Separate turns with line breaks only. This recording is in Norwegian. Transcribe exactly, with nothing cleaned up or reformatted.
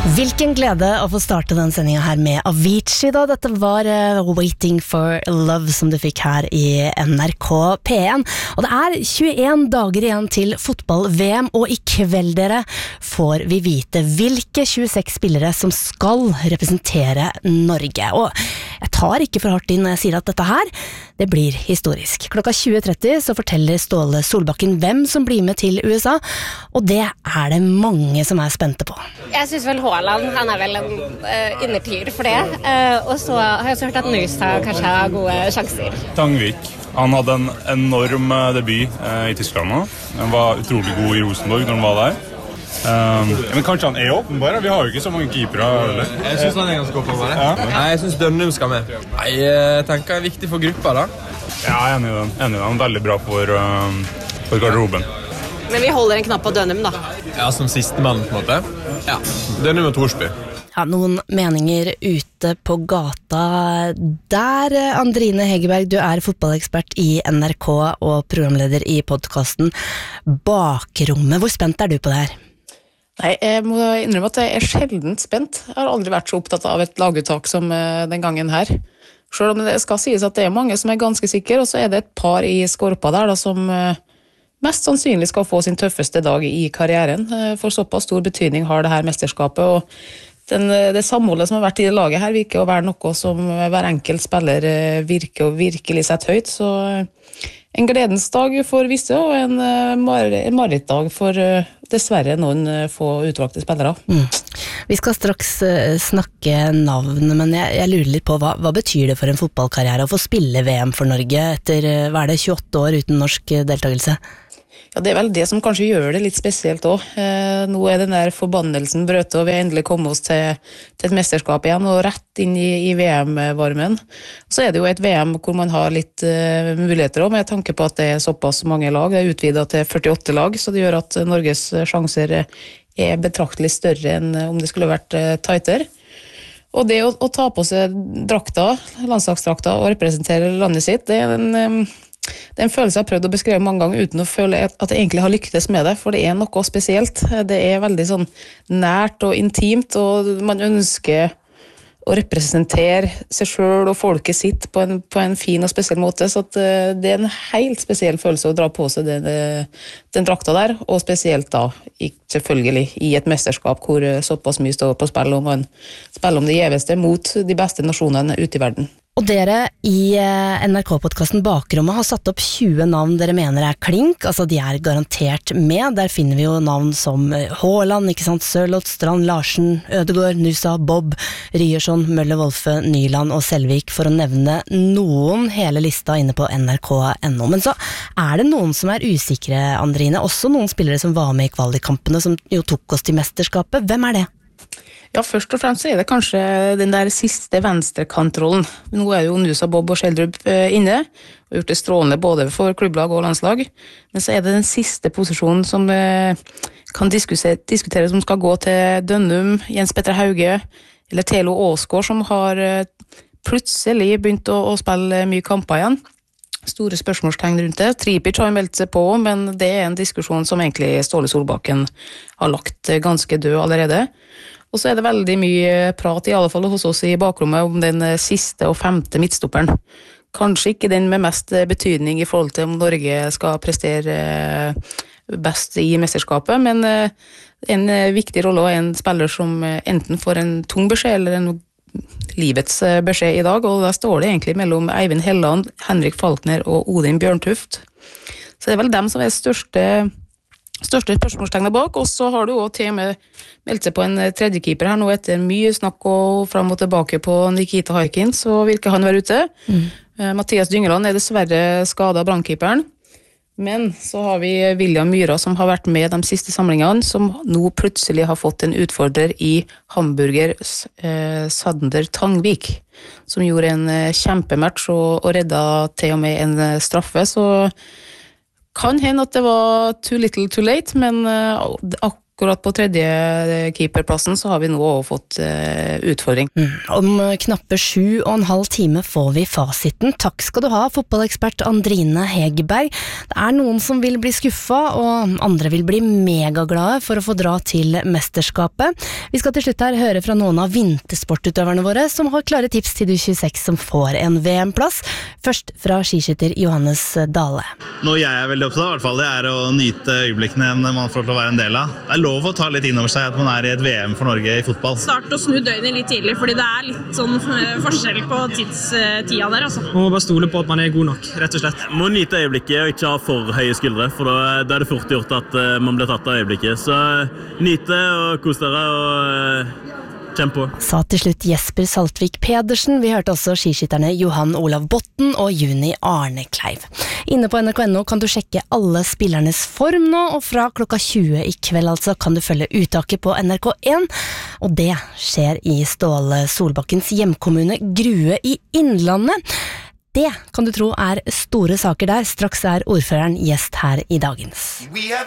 Hvilken glede å få starte den sendingen her med Avicii da. Dette var uh, Waiting for Love som du fikk her i N R K P en. Og det er tjueen dager igjen til fotball-V M, og i kveld dere får vi vite hvilke tjueseks spillere som skal representere Norge. Og jeg tar ikke for hardt inn når jeg sier at dette her, det blir historisk. Klokka tjue tretti så forteller Ståle Solbakken hvem som blir med til U S A, og det er det mange som er spente på.
Jeg synes vel Haaland, han er vel en uh, innertyr for det. Uh, og så har jeg også hørt at Nystad kanskje har gode sjanser.
Tangvik, han hadde en enorm debut uh, i Tyskland nå. Han var utrolig god i Rosenborg når han var der. Um, men kanskje han er åpenbar? Vi har jo ikke så mange keepere. Eller?
Jeg synes han er ganske åpenbar. Ja. Nei, jeg synes Dønnum skal med. Nei, jeg tenker det er viktig for gruppa da.
Ja, jeg er enig i den. Enig i den. Veldig bra for, um, for garderoben.
Men vi holder en knapp på Dønnum da.
Ja, som siste mann på en måte. Ja, Dønnum og Torsby.
Ja, noen meninger ute på gata der. Andrine Hegerberg, du er fotballekspert i N R K og programleder i podcasten Bakrommet. Hvor spent er du på det her?
Nei, jeg må innrømme at jeg er sjeldent spent. Jeg har aldri vært så opptatt av et laguttak som den gangen her. Selv om det skal sies at det er mange som er ganske sikre, og så er det et par i skorpa der da, som mest sannsynlig skal få sin tøffeste dag i karrieren. For såpass stor betydning har det her mesterskapet, og den, det samholdet som har vært i det laget her virker å være noe som hver enkelt spiller virker og virkelig sett høyt, så en gledens dag for visse, og en mar- marerittdag for dessverre noen få utvalgte spillere.
Mm. Vi skal straks uh, snakke navn, men jeg, jeg lurer litt på hva, hva betyr det for en fotballkarriere å få spille V M for Norge etter, uh, hva er det, tjueåtte år uten norsk uh, deltakelse?
Ja, det er vel det som kanskje gjør det litt spesielt også. Eh, nå er den der forbannelsen brøt, og vi har endelig kommet oss til, til et mesterskap igjen, og rett inn i, i V M-varmen. Så er det jo et V M hvor man har litt uh, muligheter også, med tanke på at det er såpass mange lag. Det er utvidet til førtiåtte lag, så det gjør at Norges sjanser er betraktelig større enn om det skulle vært uh, tightere. Og det å, å ta på seg drakta, landslagsdrakta, og representere landet sitt, det er en... Um, Det er en følelse jeg har prøvd å beskrive mange ganger uten å føle at jeg egentlig har lyktes med det, for det er noe spesielt. Det er veldig sånn nært og intimt, og man ønsker å representere seg selv og folket sitt på en, på en fin og spesiell måte, så at det er en helt spesiell følelse å dra på seg den, den drakta der, og spesielt da, selvfølgelig, i et mesterskap hvor såpass mye står på spill, og man spiller om det gjeveste mot de beste nasjonene ute i verden.
Og dere i N R K-podcasten Bakrommet har satt opp tjue navn dere mener er klink, altså de er garantert med. Der finner vi jo navn som Haaland, ikke sant, Sørloth, Strand, Larsen, Ødegaard, Nusa, Bob, Ryerson, Møller, Wolfe, Nyland og Selvik, for å nevne noen, hele lista inne på N R K punktum N O. Men så er det noen som er usikre, Andrine, også noen spillere som var med i kvalikampene, som jo tok oss til mesterskapet. Hvem er det?
Ja, først og fremst så er det kanskje den der siste venstrekantrollen. Nå er jo Nusa, Bob og Schjelderup inne, og gjort det strålende både for klubblag og landslag. Men så er det den siste posisjonen som kan diskuteres som skal gå til Dønnum, Jens Petter Hauge, eller Telo Åsgaard, som har plutselig begynt å, å spille mye kamper igjen. Store spørsmålstegn rundt det. Tripic har jo meldt seg på, men det er en diskusjon som egentlig Ståle Solbakken har lagt ganske død allerede. Og så er det veldig mye prat, i alle fall hos oss i Bakrommet, om den siste og femte midtstopperen. Kanskje ikke den med mest betydning i forhold til om Norge skal prestere best i mesterskapet, men en viktig rolle og en spiller som enten får en tung beskjed eller en livets beskjed i dag, og da står det egentlig mellom Eivind Helland, Henrik Falkner og Odin Bjørntuft. Så det er vel dem som er største... største spørsmålstegnet bak, og så har du også til og med meldt seg på en tredjekeeper her nå etter mye snakk og frem og tilbake på Nikita Harkin, så virker han være ute. Mm. Uh, Mathias Dyngeland er dessverre skadet av brannkeeperen, men så har vi William Myra som har vært med de siste samlingene, som nå plutselig har fått en utfordrer i Hamburger uh, Sander Tangvik, som gjorde en uh, kjempematch og, og redda til og med en uh, straffe, så kan hende at det var too little too late, men uh, akkurat på tredje keeperplassen så har vi nå også fått uh, utfordring.
Mm. Om knappe sju og en halv time får vi fasiten. Takk skal du ha, fotballekspert Andrine Hegerberg. Det er noen som vil bli skuffet, og andre vil bli megaglade for å få dra til mesterskapet. Vi skal til slutt her høre fra noen av vintersportutøverne våre som har klare tips til de tjueseks som får en V M-plass. Først fra skiskytter Johannes Dale.
Noe jeg er veldig opptatt av, i hvert fall, det er å nyte øyeblikkene man får til å være en del av. Det er lov å ta litt inn over seg at man er i et V M for Norge i fotball.
Start å snu døgnet litt tidlig, fordi det er litt sånn forskjell på tidstida der, altså.
Man må bare stole på at man er god nok, rett og slett.
Man må nyte øyeblikket og ikke ha for høye skuldre, for da, da er det fort gjort at uh, man blir tatt av øyeblikket. Så uh, nyte og kos dere og uh, kjempe på.
Sa til slutt Jesper Saltvik Pedersen. Vi hørte også skiskytterne Johan Olav Botten og Juni Arne Kleiv. Inne på N R K punkt N O kan du sjekke alle spillernes form nå, og fra klokka tjue i kveld altså kan du følge uttaket på N R K en, og det skjer i Ståle Solbakkens hjemkommune Grue i Innlandet. Det kan du tro er store saker der. Straks er ordføreren gjest her i dagens.